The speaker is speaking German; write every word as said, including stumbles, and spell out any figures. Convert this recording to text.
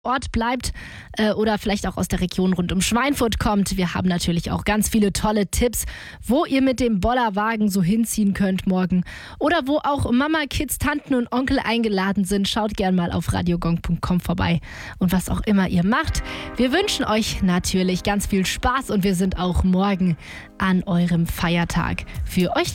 Ort bleibt äh, oder vielleicht auch aus der Region rund um Schweinfurt kommt. Wir haben natürlich auch ganz viele tolle Tipps, wo ihr mit dem Bollerwagen so hinziehen könnt morgen oder wo auch Mama, Kids, Tanten und Onkel eingeladen sind. Schaut gern mal auf radiogong punkt com vorbei und was auch immer ihr macht. Wir wünschen euch natürlich ganz viel Spaß und wir sind auch morgen an eurem Feiertag für euch